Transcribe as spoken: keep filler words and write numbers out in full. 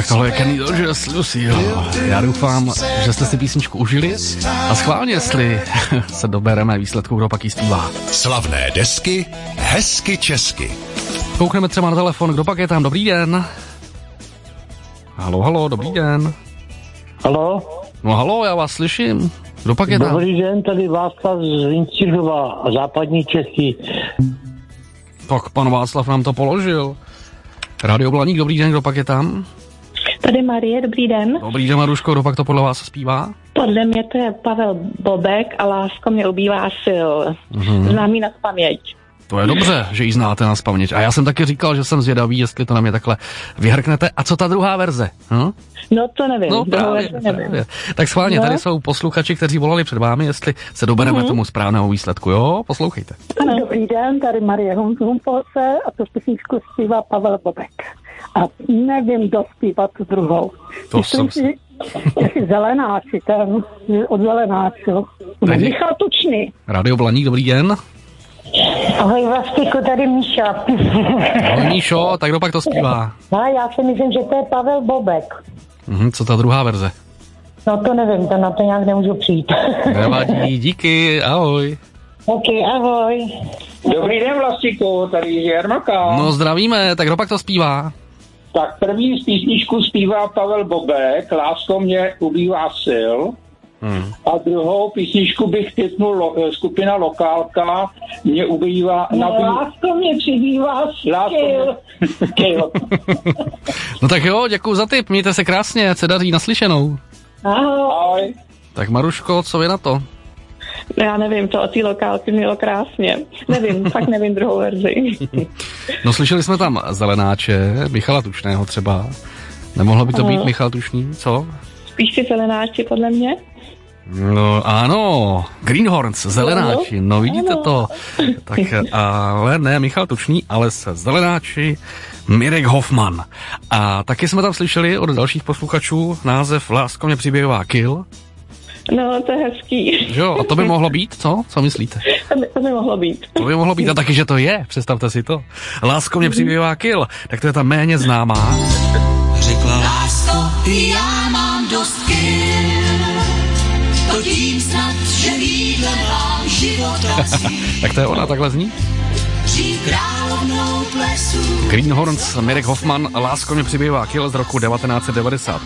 Tak tohle je Kenny Rogers, Lucille. Já doufám, že jste si písničku užili a schválně, jestli se dobereme výsledku, kdo pak jí zpívá. Slavné desky, hezky česky. Koukneme třeba na telefon, kdo pak je tam, dobrý den. Halo, halo, dobrý den. Halo? No halo, já vás slyším. Kdo pak je tam? Dobrý den, tady Václav z Jindřichova, západní Čechy. Tak pan Václav nám to položil. Rádio Blaník, dobrý den, kdo pak je tam? Tady Marie, dobrý den. Dobrý den, Maruško, kdo pak to podle vás zpívá? Podle mě to je Pavel Bobek a Lásko mě ubývá sil. Mm-hmm. Znám ji na paměť. To je dobře, že ji znáte na paměť. A já jsem taky říkal, že jsem zvědavý, jestli to na mě takhle vyhrknete. A co ta druhá verze? Hm? No to nevím. No právě, nevím. právě. Tak schválně, no. Tady jsou posluchači, kteří volali před vámi, jestli se dobereme mm-hmm. tomu správného výsledku. Jo, poslouchejte. Ano. Dobrý den, tady Marie Humpolce a tu písničku zpívá Pavel Bobek. A nevím, kdo zpívá tu druhou. To Myslím jsem... si, že Zelenáči, ten od Zelenáčů. Michal Tučný. Rádio Blaník, dobrý den. Ahoj Vlastiku, tady Míša. Ahoj Míšo, tak kdo pak to zpívá? No, já si myslím, že to je Pavel Bobek. Mhm, co ta druhá verze? No to nevím, to na to nějak nemůžu přijít. Nevadí, díky, ahoj. Ok, ahoj. Dobrý den Vlastiku, tady je Jarmaka. No zdravíme, tak kdo pak to zpívá? Tak první z písničku zpívá Pavel Bobek, Lásko mě ubývá sil. Hmm. A druhou písničku bych typnul lo, skupina Lokálka, mě ubývá... No, nabý... Lásko mě přibývá skill. Skill. No tak jo, děkuju za tip, mějte se krásně, ať se daří, naslyšenou. Ahoj. Ahoj. Tak Maruško, co vy na to? Já nevím, to od té Lokálky mělo krásně. Nevím, fakt nevím druhou verzi. No slyšeli jsme tam Zelenáče, Michala Tučného třeba. Nemohlo by to být Michal Tučný, co? Spíš ty Zelenáči, podle mě. No ano, Greenhorns, Zelenáči, no vidíte ano. To. Tak ale ne Michal Tučný, ale se Zelenáči Mirek Hoffman. A taky jsme tam slyšeli od dalších posluchačů název Lásko mě přibývá kill. No, to je hezký. Jo, a to by mohlo být, co? Co myslíte? To by, to by mohlo být. To by mohlo být, a taky, že to je, představte si to. Lásko mě přibývá kill, tak to je ta méně známá. Řekla lásko, já mám dost kill, to tím snad, že výdle mám životací. Tak to je ona, takhle zní. Greenhorns, Mirek Hoffman, Lásko mě přibývá kill z roku devatenáct set devadesát.